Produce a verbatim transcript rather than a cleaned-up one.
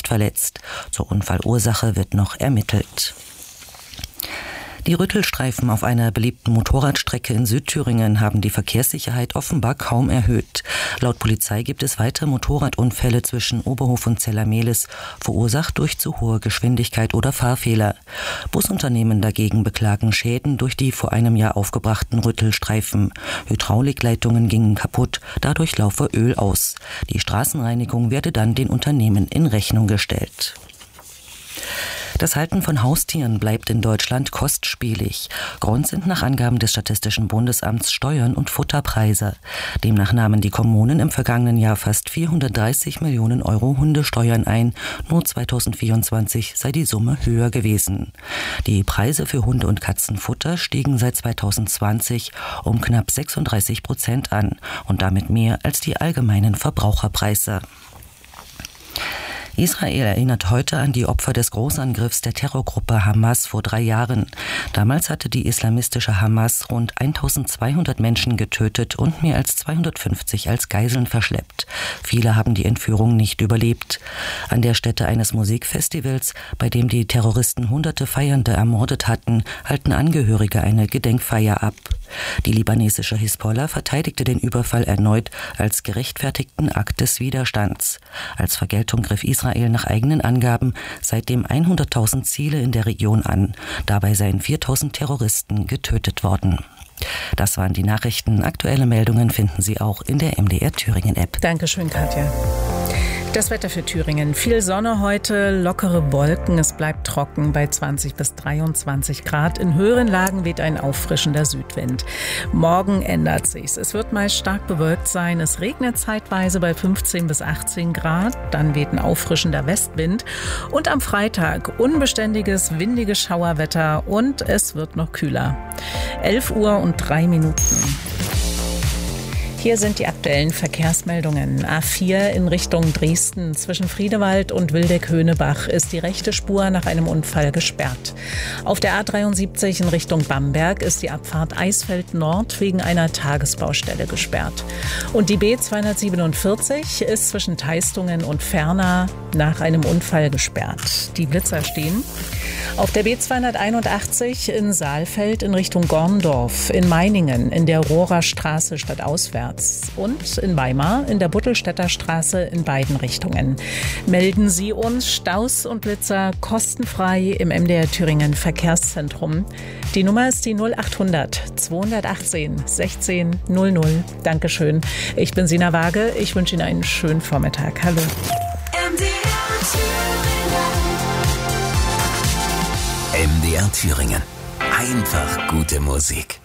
leicht verletzt. Zur Unfallursache wird noch ermittelt. Die Rüttelstreifen auf einer beliebten Motorradstrecke in Südthüringen haben die Verkehrssicherheit offenbar kaum erhöht. Laut Polizei gibt es weiter Motorradunfälle zwischen Oberhof und Zellermehlis, verursacht durch zu hohe Geschwindigkeit oder Fahrfehler. Busunternehmen dagegen beklagen Schäden durch die vor einem Jahr aufgebrachten Rüttelstreifen. Hydraulikleitungen gingen kaputt, dadurch laufe Öl aus. Die Straßenreinigung werde dann den Unternehmen in Rechnung gestellt. Das Halten von Haustieren bleibt in Deutschland kostspielig. Grund sind nach Angaben des Statistischen Bundesamts Steuern und Futterpreise. Demnach nahmen die Kommunen im vergangenen Jahr fast vierhundertdreißig Millionen Euro Hundesteuern ein. Nur zweitausendvierundzwanzig sei die Summe höher gewesen. Die Preise für Hunde- und Katzenfutter stiegen seit zweitausendzwanzig um knapp sechsunddreißig Prozent an und damit mehr als die allgemeinen Verbraucherpreise. Israel erinnert heute an die Opfer des Großangriffs der Terrorgruppe Hamas vor drei Jahren. Damals hatte die islamistische Hamas rund eintausendzweihundert Menschen getötet und mehr als zweihundertfünfzig als Geiseln verschleppt. Viele haben die Entführung nicht überlebt. An der Stätte eines Musikfestivals, bei dem die Terroristen hunderte Feiernde ermordet hatten, halten Angehörige eine Gedenkfeier ab. Die libanesische Hisbollah verteidigte den Überfall erneut als gerechtfertigten Akt des Widerstands. Als Vergeltung griff Israel nach eigenen Angaben seitdem hunderttausend Ziele in der Region an. Dabei seien viertausend Terroristen getötet worden. Das waren die Nachrichten. Aktuelle Meldungen finden Sie auch in der M D R Thüringen App. Dankeschön, Katja. Das Wetter für Thüringen. Viel Sonne heute, lockere Wolken. Es bleibt trocken bei zwanzig bis dreiundzwanzig Grad. In höheren Lagen weht ein auffrischender Südwind. Morgen ändert sich's. Es wird meist stark bewölkt sein. Es regnet zeitweise bei fünfzehn bis achtzehn Grad. Dann weht ein auffrischender Westwind. Und am Freitag unbeständiges, windiges Schauerwetter und es wird noch kühler. elf Uhr und drei Minuten. Hier sind die aktuellen Verkehrsmeldungen. A vier in Richtung Dresden. Zwischen Friedewald und Wildeck-Höhnebach ist die rechte Spur nach einem Unfall gesperrt. Auf der A dreiundsiebzig in Richtung Bamberg ist die Abfahrt Eisfeld Nord wegen einer Tagesbaustelle gesperrt. Und die B zweihundertsiebenundvierzig ist zwischen Teistungen und Ferna nach einem Unfall gesperrt. Die Blitzer stehen. Auf der B zweihunderteinundachtzig in Saalfeld in Richtung Gorndorf, in Meiningen in der Rohrer Straße stadtauswärts und in Weimar in der Buttelstädter Straße in beiden Richtungen. Melden Sie uns Staus und Blitzer kostenfrei im M D R Thüringen Verkehrszentrum. Die Nummer ist die null achthundert zweihundertachtzehn sechzehn null null. Dankeschön. Ich bin Sina Waage. Ich wünsche Ihnen einen schönen Vormittag. Hallo. M D R Thüringen. M D R Thüringen. Einfach gute Musik.